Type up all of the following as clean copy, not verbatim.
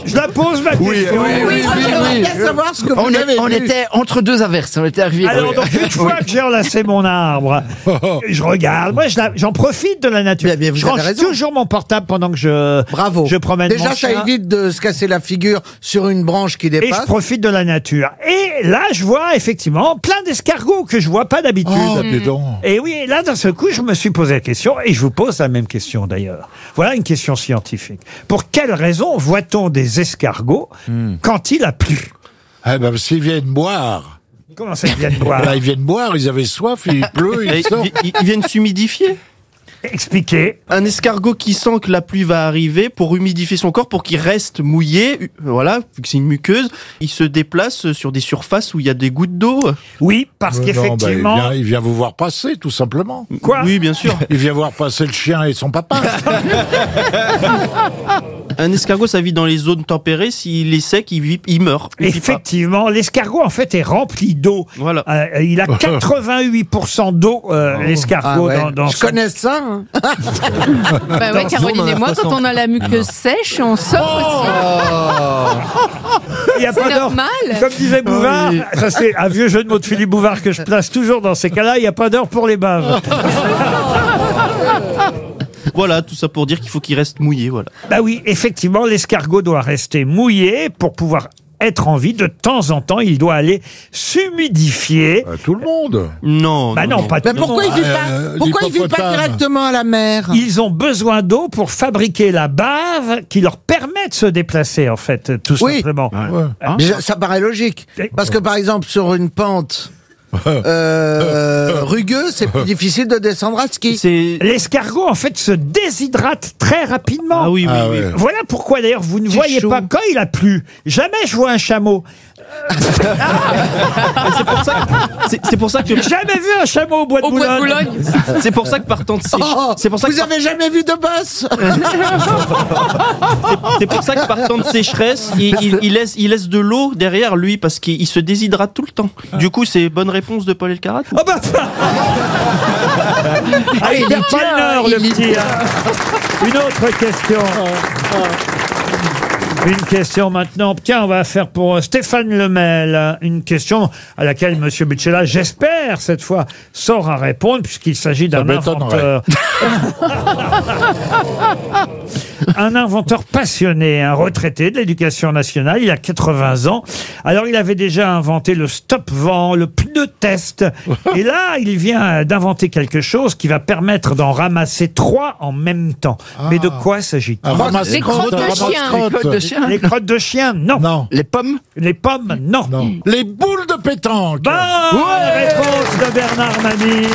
Je la pose ma question. J'aimerais bien savoir ce que vous avez On vu. était entre deux averses, on était arrivé. Alors, donc, une fois que j'ai enlacé mon arbre, je regarde. Moi, j'en profite de la nature. Bien, vous je avez range raison. toujours mon portable pendant que je promène Déjà, mon ça chien. évite de se casser la figure sur une branche qui Et je dépasse. profite de la nature. Et là, je vois effectivement plein d'escargots que je vois pas d'habitude. Oh, dis donc. Et oui, et là, d'un seul coup, je me suis posé la question, et je vous pose la même question d'ailleurs. Voilà une question scientifique. Pour quelle raison voit-on des escargots quand il a plu? Eh ben, s'ils viennent boire. Comment ça, ils viennent boire? Là, ils viennent boire, ils avaient soif, il pleut, ils sortent. Ils viennent s'humidifier. Expliquez. Un escargot qui sent que la pluie va arriver pour humidifier son corps, pour qu'il reste mouillé, voilà, vu que c'est une muqueuse, il se déplace sur des surfaces où il y a des gouttes d'eau. Oui, parce qu'effectivement... il vient vous voir passer, tout simplement. Quoi? Oui, bien sûr. Il vient voir passer le chien et son papa. Un escargot, ça vit dans les zones tempérées. S'il est sec, il meurt. Il vit pas. Effectivement, l'escargot en fait est rempli d'eau. Voilà. Il a 88% d'eau, l'escargot, dans Je son... connais ça. Hein. Bah ouais, Caroline et moi, quand on a la muqueuse sèche, on sort Il y a aussi. pas C'est d'heure. normal. Comme disait Bouvard, ça c'est un vieux jeu de mots de Philippe Bouvard que je place toujours dans ces cas-là, il n'y a pas d'heure pour les baves. Voilà, tout ça pour dire qu'il faut qu'il reste mouillé, voilà. Bah oui, effectivement, l'escargot doit rester mouillé pour pouvoir être en vie. De temps en temps, il doit aller s'humidifier. Tout le monde. Non, Bah non, pas tout Mais le pourquoi monde. il vit pas, pourquoi il vit pas l'hippopotame. directement à la mer? Ils ont besoin d'eau pour fabriquer la bave qui leur permet de se déplacer, en fait, tout Oui. simplement. Ouais. Déjà, ça paraît logique. Parce que par exemple, sur une pente rugueuse, c'est plus difficile de descendre à ski. C'est... L'escargot, en fait, se déshydrate très rapidement. Ah oui, oui, Ah oui. ouais. Voilà pourquoi, d'ailleurs, vous ne C'est voyez chaud. pas quand il a plu. Jamais je vois un chameau. C'est pour ça que... Jamais vu un chameau au bois de Au bois de Boulogne. Boulogne. C'est pour ça que partant de ces... Oh, c'est pour ça que vous avez jamais vu de boss? C'est pour ça que partant de sécheresse, il laisse de l'eau derrière lui parce qu'il se déshydrate tout le temps. Du coup, c'est bonne réponse de Paul Elkarat. Oh bah ah, il perd pas le nord, le petit. Hein. Une autre question. Une question maintenant. Tiens, on va faire pour Stéphane Lemel. Une question à laquelle Monsieur Bucella, j'espère, cette fois, saura répondre, puisqu'il s'agit d'un m'étonnerait. inventeur. Un inventeur passionné, un retraité de l'éducation nationale. Il a 80 ans. Alors, il avait déjà inventé le stop-vent, le pneu test. Et là, il vient d'inventer quelque chose qui va permettre d'en ramasser 3 en même temps. Mais de quoi s'agit-il? Les crottes de chien. Les crottes de chien, non. Non. Les pommes? Les pommes, non. Non. Les boules de pétanque. Bonne réponse de Bernard Mabille.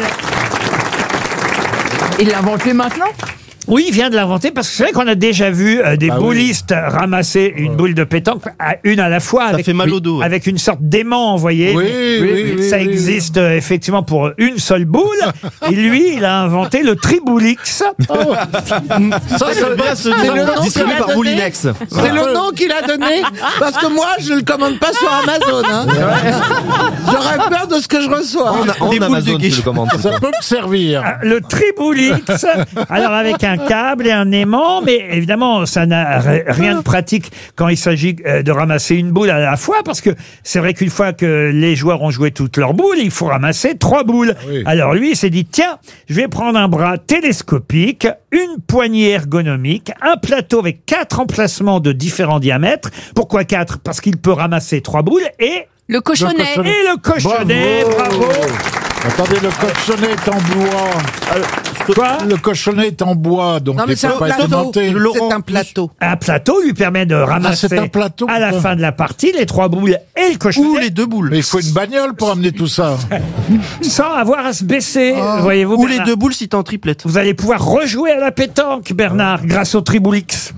Il l'a inventé maintenant? Oui, il vient de l'inventer parce que c'est vrai qu'on a déjà vu des Ah oui. boulistes ramasser une boule de pétanque, une à la fois, Ça fait mal au dos. avec une sorte d'aimant, vous voyez. Oui, Ça oui, existe effectivement pour une seule boule. Et lui, il a inventé le Triboulix. C'est bien ce C'est le nom Distribué qu'il a par donné. Boulinex. C'est le nom qu'il a donné. Parce que moi, je le commande pas sur Amazon. Hein. J'aurais peur de ce que je reçois. En Des boules Amazon, de tu le guiche. commandes. Ça peut me servir. Le Triboulix, alors avec un câble et un aimant, mais évidemment, ça n'a rien de pratique quand il s'agit de ramasser une boule à la fois, parce que c'est vrai qu'une fois que les joueurs ont joué toutes leurs boules, il faut ramasser 3 boules. Oui. Alors lui, il s'est dit, tiens, je vais prendre un bras télescopique, une poignée ergonomique, un plateau avec 4 emplacements de différents diamètres. Pourquoi 4? Parce qu'il peut ramasser 3 boules et Le cochonnet. le cochonnet. Bravo. Attendez, le cochonnet est en bois. Quoi? Le cochonnet est en bois, donc Non, mais il c'est peut un pas être plateau. monté. C'est un plateau. Un plateau lui permet de ramasser c'est un plateau, à la quoi. fin de la partie les 3 boules et le cochonnet. Ou les 2 boules. Mais il faut une bagnole pour amener tout ça. Sans avoir à se baisser, voyez-vous. Ou les Bernard. 2 boules si t'es en triplette. Vous allez pouvoir rejouer à la pétanque, Bernard, grâce au Triboulix.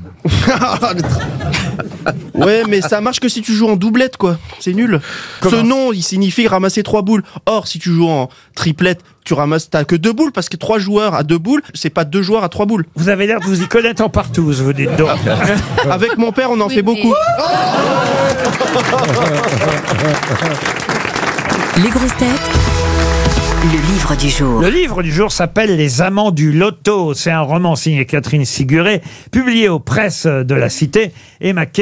Ouais, mais ça marche que si tu joues en doublette, quoi. C'est nul. Ce nom, il signifie ramasser 3 boules. Or, si tu joues en triplette, t'as que 2 boules, parce que 3 joueurs à 2 boules, c'est pas 2 joueurs à 3 boules. Vous avez l'air de vous y connaître en partouze, vous dites donc. Avec mon père, on en Oui, fait beaucoup. Les grosses têtes, le livre du jour. Le livre du jour s'appelle Les Amants du Loto. C'est un roman signé Catherine Siguré, publié aux presses de la Cité. Et ma